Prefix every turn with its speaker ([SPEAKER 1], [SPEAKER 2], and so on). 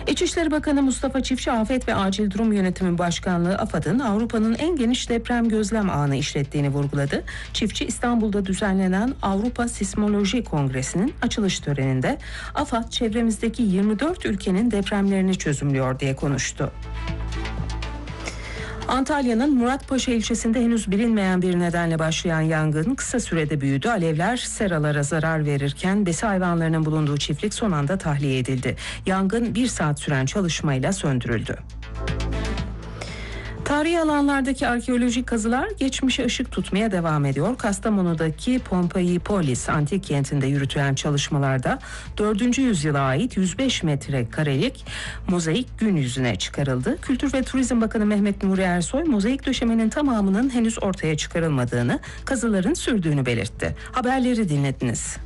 [SPEAKER 1] İçişleri Bakanı Mustafa Çiftçi, Afet ve Acil Durum Yönetimi Başkanlığı AFAD'ın Avrupa'nın en geniş deprem gözlem ağını işlettiğini vurguladı. Çiftçi, İstanbul'da düzenlenen Avrupa Sismoloji Kongresi'nin açılış töreninde AFAD çevremizdeki 24 ülkenin depremlerini çözümlüyor diye konuştu. Antalya'nın Muratpaşa ilçesinde henüz bilinmeyen bir nedenle başlayan yangın kısa sürede büyüdü. Alevler seralara zarar verirken besi hayvanlarının bulunduğu çiftlik son anda tahliye edildi. Yangın 1 saat süren çalışmayla söndürüldü. Tarihi alanlardaki arkeolojik kazılar geçmişe ışık tutmaya devam ediyor. Kastamonu'daki Pompeiipolis antik kentinde yürütülen çalışmalarda 4. yüzyıla ait 105 metrekarelik mozaik gün yüzüne çıkarıldı. Kültür ve Turizm Bakanı Mehmet Nuri Ersoy, mozaik döşemenin tamamının henüz ortaya çıkarılmadığını, kazıların sürdüğünü belirtti. Haberleri dinlediniz.